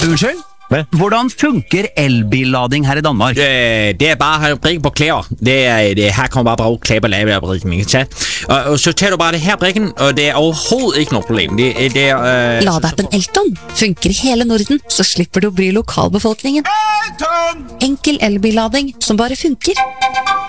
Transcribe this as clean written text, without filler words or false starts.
Unnskyld? Hvad? Hvordan funker elbillading her i Danmark? Det er bare at have brikken på klæder. Her kommer bare klæder på lave af brikken, ikke sant? Og så tager du bare det her brikken, og det er overhovedet ikke noe problem. Ladeappen Elton funker i hele Norden, så slipper du å bry lokalbefolkningen. Enkel elbillading som bare funker.